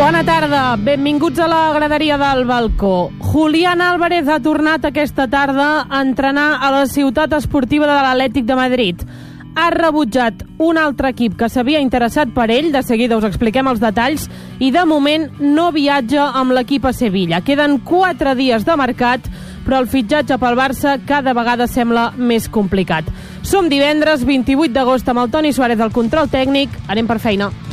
Bona tarda, benvinguts a la graderia del balcó. Julián Álvarez ha tornat aquesta tarda a entrenar a la ciutat esportiva de l'Atlètic de Madrid. Ha rebutjat un altre equip que s'havia interessat per ell, de seguida us expliquem els detalls, i de moment no viatja amb l'equip a Sevilla. Queden 4 dies de mercat, però el fitxatge pel Barça cada vegada sembla més complicat. Som divendres 28 d'agost amb el Toni Suárez al control tècnic, anem per feina.